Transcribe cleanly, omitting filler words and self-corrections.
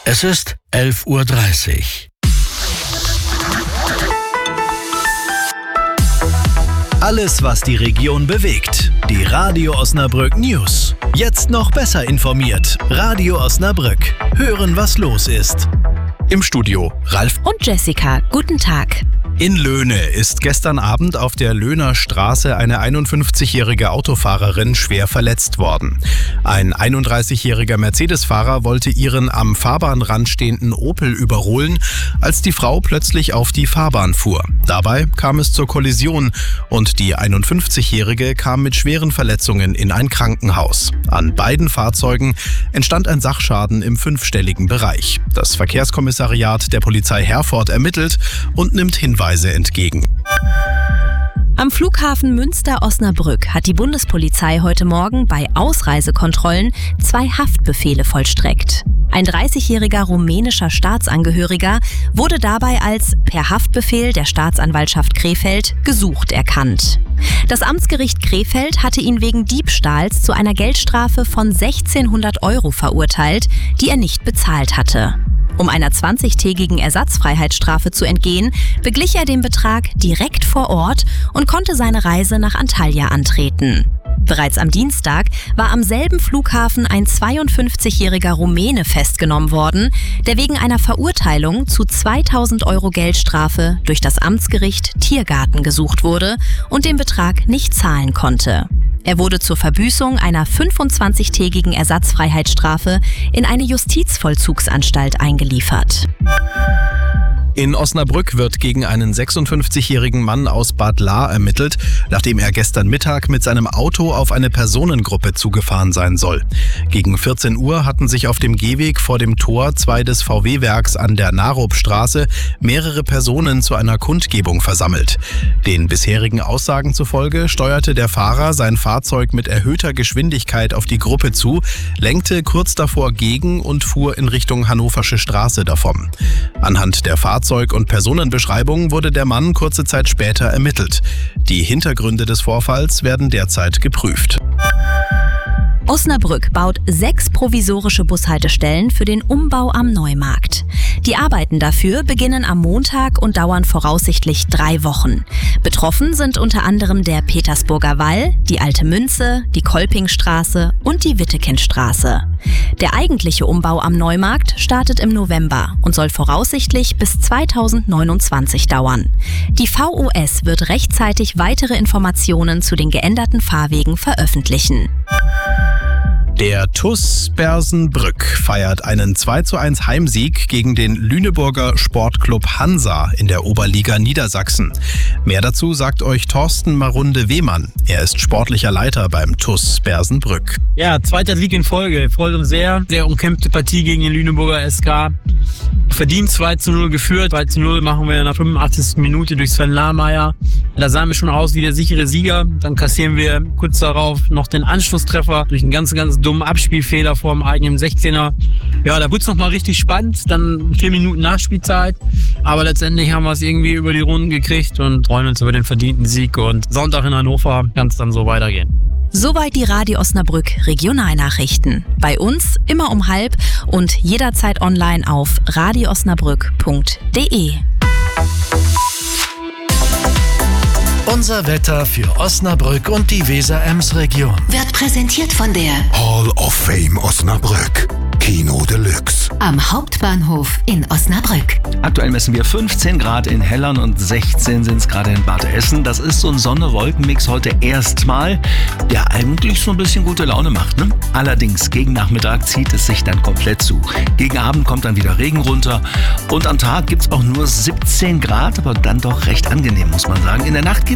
Es ist 11:30 Uhr. Alles, was die Region bewegt. Die Radio Osnabrück News. Jetzt noch besser informiert. Radio Osnabrück. Hören, was los ist. Im Studio Ralf und Jessica. Guten Tag. In Löhne ist gestern Abend auf der Löhner Straße eine 51-jährige Autofahrerin schwer verletzt worden. Ein 31-jähriger Mercedes-Fahrer wollte ihren am Fahrbahnrand stehenden Opel überholen, als die Frau plötzlich auf die Fahrbahn fuhr. Dabei kam es zur Kollision und die 51-jährige kam mit schweren Verletzungen in ein Krankenhaus. An beiden Fahrzeugen entstand ein Sachschaden im 5-stelligen Bereich. Das Verkehrskommissariat der Polizei Herford ermittelt und nimmt Hinweise entgegen. Am Flughafen Münster-Osnabrück hat die Bundespolizei heute Morgen bei Ausreisekontrollen 2 Haftbefehle vollstreckt. Ein 30-jähriger rumänischer Staatsangehöriger wurde dabei als per Haftbefehl der Staatsanwaltschaft Krefeld gesucht erkannt. Das Amtsgericht Krefeld hatte ihn wegen Diebstahls zu einer Geldstrafe von 1.600 € verurteilt, die er nicht bezahlt hatte. Um einer 20-tägigen Ersatzfreiheitsstrafe zu entgehen, beglich er den Betrag direkt vor Ort und konnte seine Reise nach Antalya antreten. Bereits am Dienstag war am selben Flughafen ein 52-jähriger Rumäne festgenommen worden, der wegen einer Verurteilung zu 2.000 € Geldstrafe durch das Amtsgericht Tiergarten gesucht wurde und den Betrag nicht zahlen konnte. Er wurde zur Verbüßung einer 25-tägigen Ersatzfreiheitsstrafe in eine Justizvollzugsanstalt eingeliefert. In Osnabrück wird gegen einen 56-jährigen Mann aus Bad Lahr ermittelt, nachdem er gestern Mittag mit seinem Auto auf eine Personengruppe zugefahren sein soll. Gegen 14 Uhr hatten sich auf dem Gehweg vor dem Tor 2 des VW-Werks an der Narupstraße mehrere Personen zu einer Kundgebung versammelt. Den bisherigen Aussagen zufolge steuerte der Fahrer sein Fahrzeug mit erhöhter Geschwindigkeit auf die Gruppe zu, lenkte kurz davor gegen und fuhr in Richtung Hannoversche Straße davon. Anhand der Fahrzeug- und Personenbeschreibung wurde der Mann kurze Zeit später ermittelt. Die Hintergründe des Vorfalls werden derzeit geprüft. Osnabrück baut 6 provisorische Bushaltestellen für den Umbau am Neumarkt. Die Arbeiten dafür beginnen am Montag und dauern voraussichtlich 3 Wochen. Betroffen sind unter anderem der Petersburger Wall, die Alte Münze, die Kolpingstraße und die Wittekindstraße. Der eigentliche Umbau am Neumarkt startet im November und soll voraussichtlich bis 2029 dauern. Die VOS wird rechtzeitig weitere Informationen zu den geänderten Fahrwegen veröffentlichen. Der TuS Bersenbrück feiert einen 2:1 Heimsieg gegen den Lüneburger Sportclub Hansa in der Oberliga Niedersachsen. Mehr dazu sagt euch Thorsten Marunde-Wehmann. Er ist sportlicher Leiter beim TuS Bersenbrück. Ja, 2. Sieg in Folge. Freut uns sehr. Sehr umkämpfte Partie gegen den Lüneburger SK. Verdient 2:0 geführt. 2:0 machen wir in der 85. Minute durch Sven Lahmeier. Da sahen wir schon aus wie der sichere Sieger. Dann kassieren wir kurz darauf noch den Anschlusstreffer durch einen ganz dummen Abspielfehler vor dem eigenen 16er. Ja, da wurde es nochmal richtig spannend. Dann 4 Minuten Nachspielzeit. Aber letztendlich haben wir es irgendwie über die Runden gekriegt und freuen uns über den verdienten Sieg. Und Sonntag in Hannover kann es dann so weitergehen. Soweit die Radio Osnabrück Regionalnachrichten. Bei uns immer um 12:30 und jederzeit online auf radioosnabrück.de. Unser Wetter für Osnabrück und die Weser-Ems-Region Wird präsentiert von der Hall of Fame Osnabrück. Kino Deluxe. am Hauptbahnhof in Osnabrück. Aktuell messen wir 15 Grad in Hellern und 16 sind es gerade in Bad Essen. Das ist so ein Sonne-Wolken-Mix heute erstmal, der eigentlich so ein bisschen gute Laune macht, ne? Allerdings gegen Nachmittag zieht es sich dann komplett zu. Gegen Abend kommt dann wieder Regen runter und am Tag gibt es auch nur 17 Grad, aber dann doch recht angenehm, muss man sagen. In der Nacht